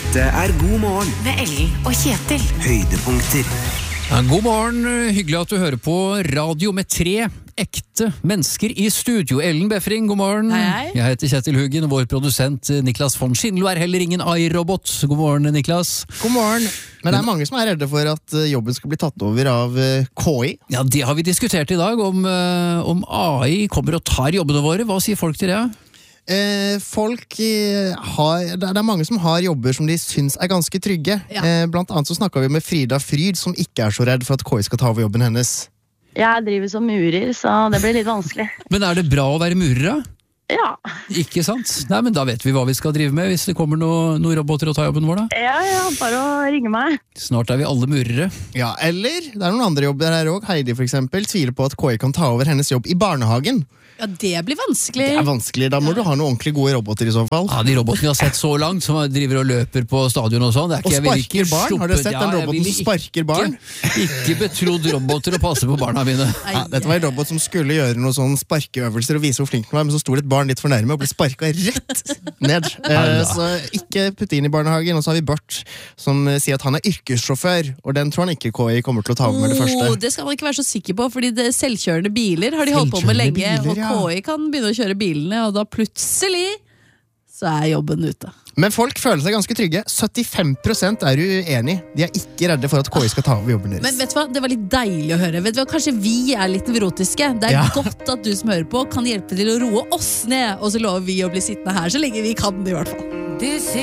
Dette God morgen Med Ellen og Kjetil. Høydepunkter. Ja, god morgen, hyggelig at du hører på radio med 3 ekte mennesker i studio. Ellen Befring, god morgen. Hei. Jeg heter Kjetil Huggen, og vår produsent Niklas von Schindlo er heller ingen AI-robot. God morgen, Niklas. God morgen. Men det er mange som er redde for at jobben skal bli tatt over av KI. Ja, det har vi diskutert i dag, om AI kommer og tar jobbene våre. Hva sier folk til det? Det er mange som har jobber som de syns er ganske trygge. Ja. Blant annet så snakket vi med Frida Fryd, som ikke er så redd for at KI skal ta over jobben hennes. Jeg driver som murer, så det blir litt vanskelig. Men er det bra å være murer, da? Ja, Ikke sant? Nei, men da vet vi hva vi skal drive med hvis det kommer noen roboter og tar jobben vår, da. ja, bare å ringe meg. Snart er vi alle murere. Ja, eller det er noen andre jobber her også. Heidi for eksempel tviler på at KI kan ta over hennes jobb i barnehagen. Ja, det blir vanskelig. Det er vanskelig, da må du ha noen ordentlig gode roboter i så fall. Ja, de robotene vi har sett så langt, som driver og løper på stadion og sånn. Og sparker barn, har du sett den roboten som sparker barn? Ikke betrodd roboter å passe på barna mine. Ja, dette var en robot som skulle gjøre noen sånne sparkeøvelser og vise hvor flink den var, men så sto det et barn litt for nærme og ble sparket rett ned. Så ikke putte inn i barnehagen. Og så har vi Bart, som sier at han er yrkessjåfør, og den tror han ikke KI kommer til å ta over med det første. Det skal man ikke være så sikker på, fordi det selvkjørende biler har de holdt på med lenge, Selvkjørende biler, ja. og KI kan begynne å kjøre bilene, og da plutselig så er jobben ute. Men folk føler seg ganske trygge. 75% er uenig. De er ikke redde for at KI skal ta over jobben deres. Men vet du hva, det var litt deilig å høre. Vet du hva, kanskje vi er litt nevrotiske. Det er Ja. godt at du som hører på kan hjelpe til å roe oss ned, og så lover vi å bli sittende her så lenge vi kan det i hvert fall.